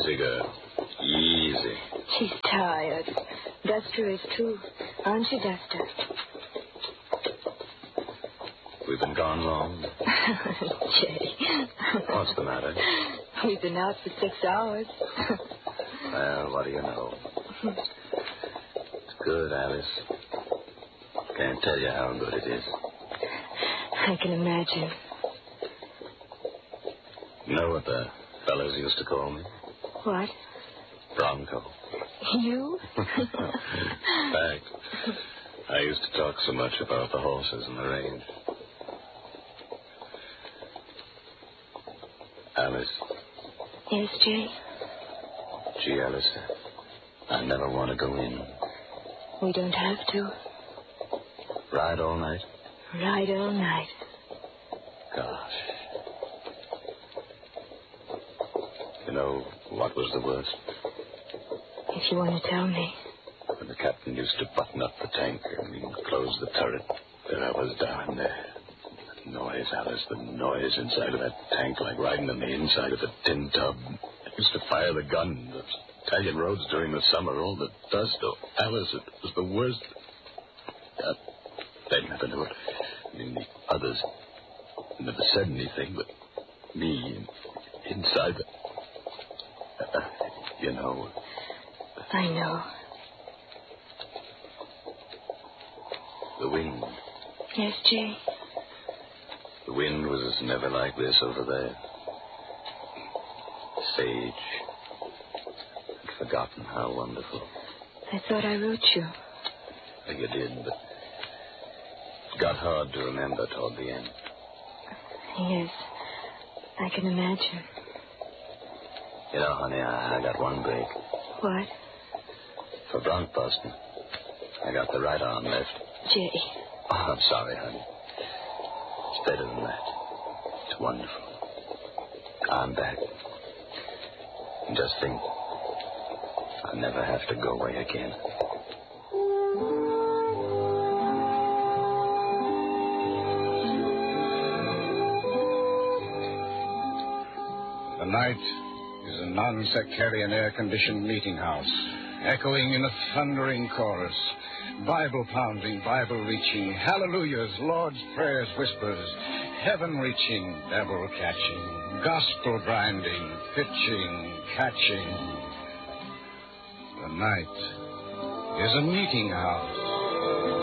Easy, girl. Easy. She's tired. Duster is too. Aren't you, Duster? We've been gone long. Jay. What's the matter? We've been out for 6 hours. Well, what do you know? It's good, Alice. Can't tell you how good it is. I can imagine. You know what the fellas used to call me? What? Bronco. You? In fact, I used to talk so much about the horses and the range. Alice. Yes, Jay? Gee, Alice, I never want to go in. We don't have to. Ride all night? Ride all night. Gosh. You know, what was the worst? If you want to tell me. When the captain used to button up the tanker and close the turret, there I was down there. That noise, Alice, the noise inside of that tank, like riding on the inside of a tin tub. I used to fire the gun, the Italian roads during the summer, all the dust. Oh, Alice, it was the worst. They never knew it. I mean, the others never said anything, but me, inside the... you know... I know. The wind. Yes, Jay? The wind was never like this over there. Sage. I'd forgotten how wonderful. I thought I wrote you. You did, but it got hard to remember toward the end. Yes, I can imagine. You know, honey, I got one break. What? For bronc busting. I got the right arm left. Jay. Oh, I'm sorry, honey. It's better than that. It's wonderful. I'm back. And just think, I'll never have to go away again. The night is a non-sectarian air-conditioned meeting house, echoing in a thundering chorus, Bible-pounding, Bible-reaching, hallelujahs, Lord's prayers, whispers, heaven-reaching, devil-catching, gospel-grinding, pitching, catching. The night is a meeting house.